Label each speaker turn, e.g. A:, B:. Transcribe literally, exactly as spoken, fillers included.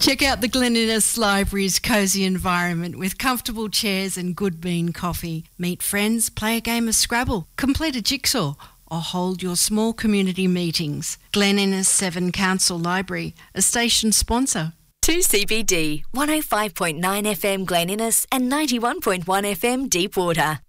A: Check out the Glen Innes Library's cosy environment with comfortable chairs and good bean coffee. Meet friends, play a game of Scrabble, complete a jigsaw, or hold your small community meetings. Glen Innes Seven Council Library, a station sponsor.
B: two C B D, one oh five point nine F M Glen Innes and ninety-one point one F M Deepwater.